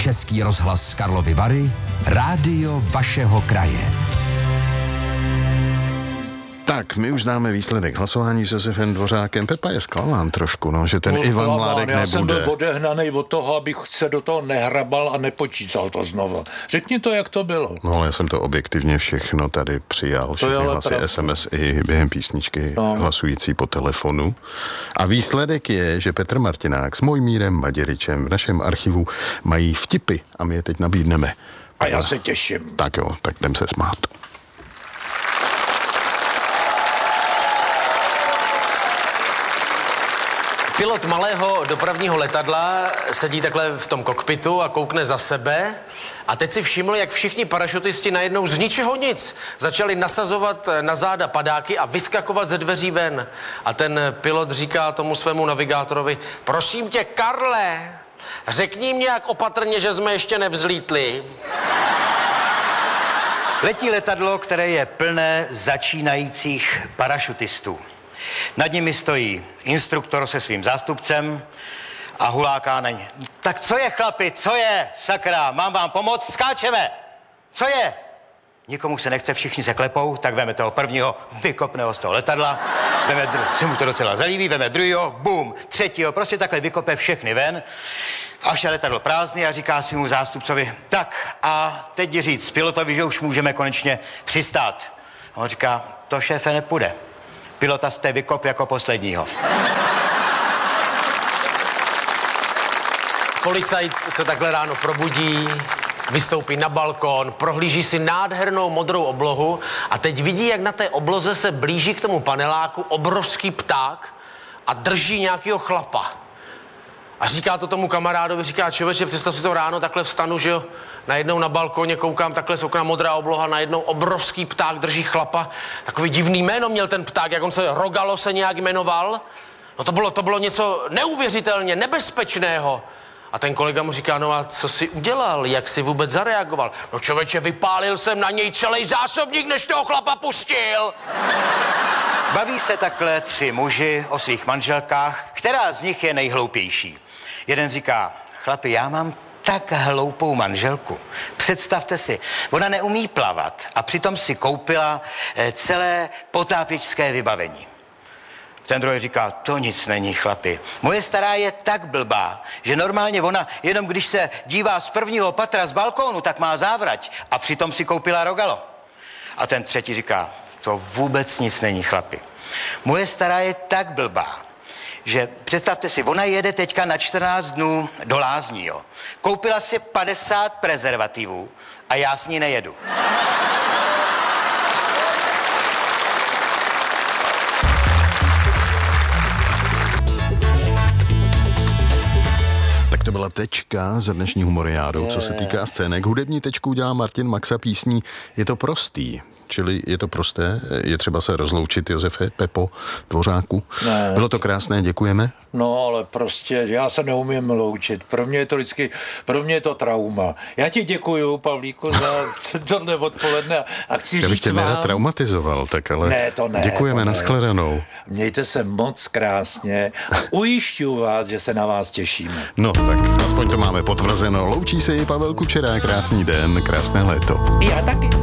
Český rozhlas Karlovy Vary, rádio vašeho kraje. Tak, my už známe výsledek hlasování s Josefem Dvořákem. Pepa je zklamán trošku, no, že ten Ivan Mládek nebude. Já jsem byl odehnaný od toho, abych se do toho nehrabal a nepočítal to znovu. Řekni to, jak to bylo. No, já jsem to objektivně všechno tady přijal. Všechny hlasy, SMS i během písničky hlasující po telefonu. A výsledek je, že Petr Martinák s Mojmírem Maděryčem v našem archivu mají vtipy a my je teď nabídneme. A já se těším. Tak jo, tak jdem se smát. Pilot malého dopravního letadla sedí takhle v tom kokpitu a koukne za sebe a teď si všiml, jak všichni parašutisti najednou z ničeho nic začali nasazovat na záda padáky a vyskakovat ze dveří ven. A ten pilot říká tomu svému navigátorovi: prosím tě, Karle, řekni mi jak opatrně, že jsme ještě nevzlítli. Letí letadlo, které je plné začínajících parašutistů. Nad nimi stojí instruktor se svým zástupcem a huláká na ně. Tak co je, chlapi, co je? Sakra, mám vám pomoct? Skáčeme! Co je? Nikomu se nechce, všichni se klepou, tak veme toho prvního, vykopne ho z toho letadla, se mu to docela zalíbí, veme druhýho, bum, třetího, prostě takhle vykope všechny ven, až je letadlo prázdný a říká svému zástupcovi: tak a teď říct pilotovi, že už můžeme konečně přistát. A on říká: to, šéfe, nepůjde. Pilota jste vykop jako posledního. Policajt se takhle ráno probudí, vystoupí na balkon, prohlíží si nádhernou modrou oblohu a teď vidí, jak na té obloze se blíží k tomu paneláku obrovský pták a drží nějakého chlapa. A říká to tomu kamarádovi, říká: člověče, představ si to, ráno takhle vstanu, že jo, najednou na balkoně koukám takhle z okna, modrá obloha, najednou obrovský pták drží chlapa. Takový divný jméno měl ten pták, jak on se Rogalo se nějak jmenoval. No to bylo něco neuvěřitelně nebezpečného. A ten kolega mu říká: no a co jsi udělal, jak jsi vůbec zareagoval? No člověče, vypálil jsem na něj celý zásobník, než toho chlapa pustil. Baví se takhle tři muži o svých manželkách, která z nich je nejhloupější. Jeden říká: chlapi, já mám tak hloupou manželku. Představte si, ona neumí plavat a přitom si koupila celé potápěčské vybavení. Ten druhý říká: to nic není, chlapi. Moje stará je tak blbá, že normálně ona, jenom když se dívá z prvního patra z balkónu, tak má závrať a přitom si koupila Rogalo. A ten třetí říká: to vůbec nic není, chlapi. Moje stará je tak blbá, že představte si, ona jede teďka na 14 dnů do lázní, jo. Koupila si 50 prezervativů a já s ní nejedu. To byla tečka za dnešní humoriádou, co se týká scének. Hudební tečku dělá Martin Maxa písní Je to prostý. Čili je to prosté, je třeba se rozloučit, Josefe, Pepo, Dvořáku. Ne. Bylo to krásné, děkujeme. No, ale prostě já se neumím loučit. Pro mě je to trauma. Já ti děkuju, Pavlíku, za tohle odpoledne. A chci já bych tě nerad traumatizoval, tak ale děkujeme, nashledanou. Mějte se moc krásně a ujišťuju vás, že se na vás těšíme. No, tak aspoň to máme potvrzeno. Loučí se i Pavel Kučera, krásný den, krásné léto. Já taky.